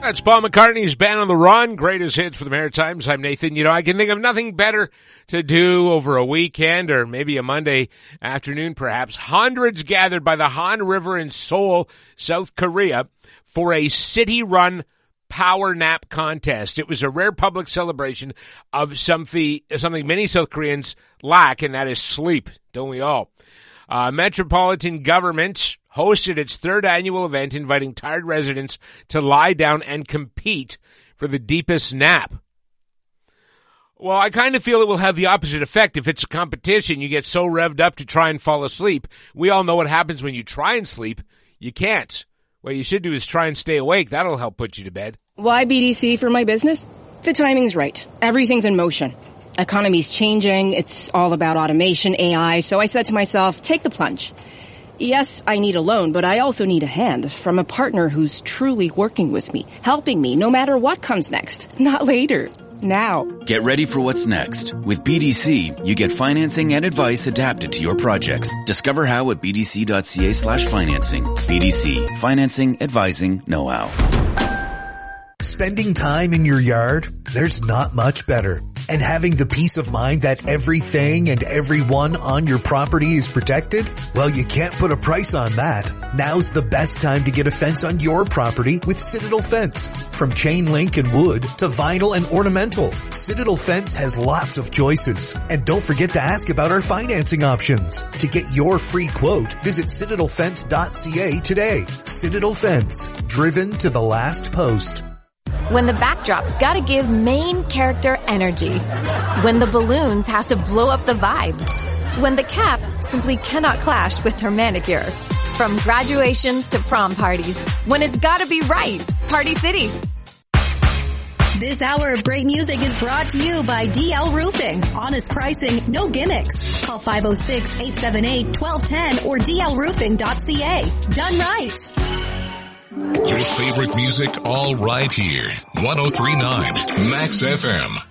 That's Paul McCartney's Band on the Run. Greatest hits for the Maritimes. I'm Nathan. You know, I can think of nothing better to do over a weekend or maybe a Monday afternoon, perhaps. Hundreds gathered by the Han River in Seoul, South Korea, for a city-run power nap contest. It was a rare public celebration of something many South Koreans lack, and that is sleep. Don't we all? Metropolitan government hosted its third annual event, inviting tired residents to lie down and compete for the deepest nap. Well, I kind of feel it will have the opposite effect. If it's a competition, you get so revved up to try and fall asleep. We all know what happens when you try and sleep. You can't. What you should do is try and stay awake. That'll help put you to bed. Why BDC for my business? The timing's right. Everything's in motion. Economy's changing. It's all about automation, AI. So I said to myself, take the plunge. Yes, I need a loan, but I also need a hand from a partner who's truly working with me, helping me no matter what comes next. Not later. Now. Get ready for what's next. With BDC, you get financing and advice adapted to your projects. Discover how at bdc.ca/financing. BDC. Financing, advising, know-how. Spending time in your yard, there's not much better. And having the peace of mind that everything and everyone on your property is protected? Well, you can't put a price on that. Now's the best time to get a fence on your property with Citadel Fence. From chain link and wood to vinyl and ornamental, Citadel Fence has lots of choices. And don't forget to ask about our financing options. To get your free quote, visit citadelfence.ca today. Citadel Fence, driven to the last post. When the backdrop's gotta give main character energy. When the balloons have to blow up the vibe. When the cap simply cannot clash with her manicure. From graduations to prom parties. When it's gotta be right. Party City. This hour of great music is brought to you by DL Roofing. Honest pricing, no gimmicks. Call 506-878-1210 or dlroofing.ca. Done right. Your favorite music all right here. 103.9 Max FM.